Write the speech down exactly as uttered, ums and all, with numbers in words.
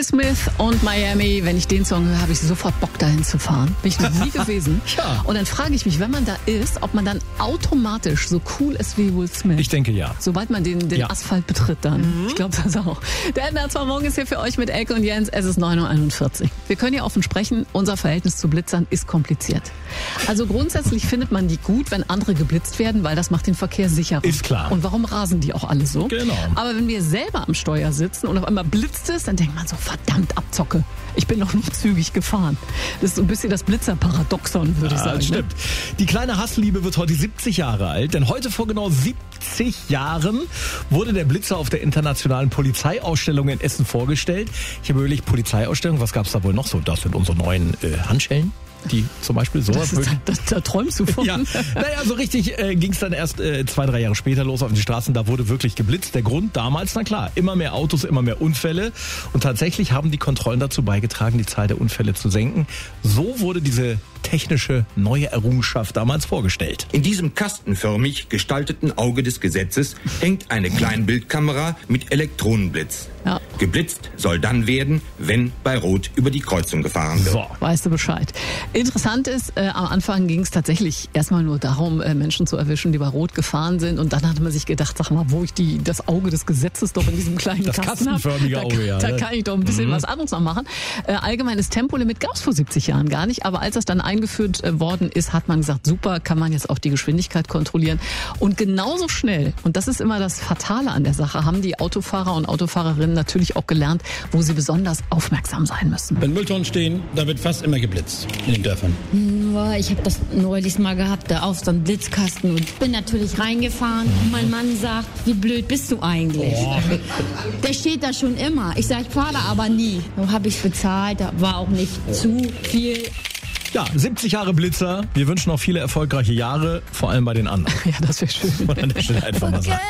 Will Smith und Miami, wenn ich den Song höre, habe ich sofort Bock dahin zu fahren. Bin ich noch nie gewesen. Ja. Und dann frage ich mich, wenn man da ist, ob man dann automatisch so cool ist wie Will Smith. Ich denke ja. Sobald man den, den Ja. Asphalt betritt dann. Mhm. Ich glaube das auch. Der N D R zwei Morgen ist hier für euch mit Elke und Jens. Es ist neun Uhr einundvierzig. Wir können hier offen sprechen. Unser Verhältnis zu Blitzern ist kompliziert. Also grundsätzlich findet man die gut, wenn andere geblitzt werden, weil das macht den Verkehr sicherer. Ist klar. Und warum rasen die auch alle so? Genau. Aber wenn wir selber am Steuer sitzen und auf einmal blitzt es, dann denkt man so, verdammt, Abzocke. Ich bin doch nur zügig gefahren. Das ist so ein bisschen das Blitzerparadoxon, würde ich Ja, sagen. das stimmt. Die kleine Hassliebe wird heute siebzig Jahre alt, denn heute vor genau siebzig Jahren wurde der Blitzer auf der internationalen Polizeiausstellung in Essen vorgestellt. Ich habe überlegt, Polizeiausstellung, was gab es da wohl noch so? Das sind unsere neuen äh, Handschellen. Die zum Beispiel so. Das ist, da, da träumst du von. Ja, naja, so richtig äh, ging es dann erst äh, zwei, drei Jahre später los auf den Straßen. Da wurde wirklich geblitzt. Der Grund damals, na klar, immer mehr Autos, immer mehr Unfälle. Und tatsächlich haben die Kontrollen dazu beigetragen, die Zahl der Unfälle zu senken. So wurde diese technische neue Errungenschaft damals vorgestellt. In diesem kastenförmig gestalteten Auge des Gesetzes hängt eine Kleinbildkamera mit Elektronenblitz. Ja. Geblitzt soll dann werden, wenn bei Rot über die Kreuzung gefahren wird. So. Weißt du Bescheid. Interessant ist, äh, am Anfang ging es tatsächlich erstmal nur darum, äh, Menschen zu erwischen, die bei Rot gefahren sind. Und dann hatte man sich gedacht, sag mal, wo ich die das Auge des Gesetzes doch in diesem kleinen Das Kasten habe, kastenförmige da, Auge, ja. da kann ich doch ein bisschen mhm. was anderes noch machen. Äh, allgemeines Tempolimit gab es vor siebzig Jahren gar nicht. Aber als das dann eingeführt äh, worden ist, hat man gesagt, super, kann man jetzt auch die Geschwindigkeit kontrollieren. Und genauso schnell, und das ist immer das Fatale an der Sache, haben die Autofahrer und Autofahrerinnen natürlich auch gelernt, wo sie besonders aufmerksam sein müssen. Wenn Mülltonnen stehen, da wird fast immer geblitzt in den Dörfern. Nur, ich habe das neulich mal gehabt, da auf so einem Blitzkasten und bin natürlich reingefahren. Und mein Mann sagt, wie blöd bist du eigentlich? Oh. Der steht da schon immer. Ich sage, ich fahre da aber nie. So habe ich es bezahlt, da war auch nicht zu viel. Ja, siebzig Jahre Blitzer. Wir wünschen noch viele erfolgreiche Jahre, vor allem bei den anderen. Ja, das wäre schön. Und an der Stelle einfach mal sagen.